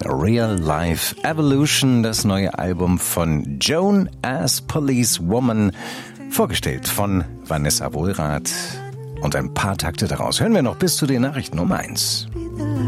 Real Life Evolution, das neue Album von Joan as Policewoman, vorgestellt von Vanessa Wohlrath. Und ein paar Takte daraus hören wir noch bis zu den Nachrichten um 1.